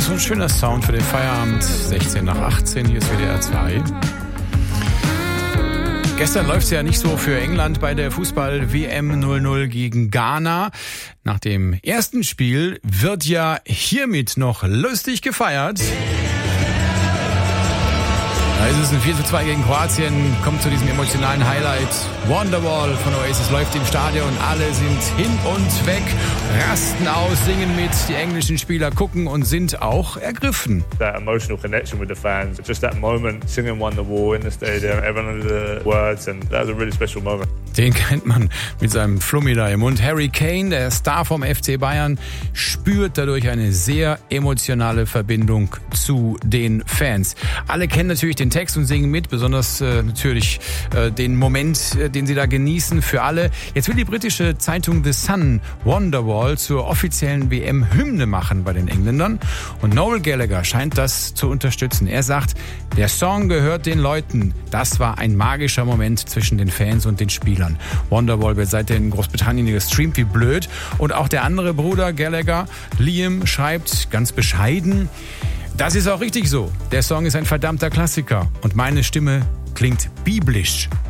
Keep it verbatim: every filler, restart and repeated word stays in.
So ein schöner Sound für den Feierabend. sechzehn nach achtzehn, hier ist W D R zwei. Gestern läuft es ja nicht so für England bei der Fußball-W M null null gegen Ghana. Nach dem ersten Spiel wird ja hiermit noch lustig gefeiert. Da ist es ein vier zu zwei gegen Kroatien, kommt zu diesem emotionalen Highlight. Wonderwall von Oasis läuft im Stadion, alle sind hin und weg, rasten aus, singen mit, die englischen Spieler gucken und sind auch ergriffen. That emotional connection with the fans, just that moment, singing Wonderwall in the stadium, everyone knew the words and that was a really special moment. Den kennt man mit seinem Flummi da im Mund. Harry Kane, der Star vom F C Bayern, spürt dadurch eine sehr emotionale Verbindung zu den Fans. Alle kennen natürlich den Text und singen mit, besonders äh, natürlich äh, den Moment, äh, den sie da genießen für alle. Jetzt will die britische Zeitung The Sun Wonderwall zur offiziellen W M-Hymne machen bei den Engländern und Noel Gallagher scheint das zu unterstützen. Er sagt, der Song gehört den Leuten. Das war ein magischer Moment zwischen den Fans und den Spielern. Wonderwall wird seitdem in Großbritannien gestreamt wie blöd und auch der andere Bruder Gallagher, Liam, schreibt ganz bescheiden: Das ist auch richtig so. Der Song ist ein verdammter Klassiker und meine Stimme klingt biblisch.